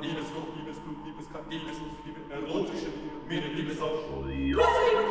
Liebesflucht, Liebesblut, Liebeskampf, Liebeslust, Liebe, erotische Liebe, Liebesausch. Liebe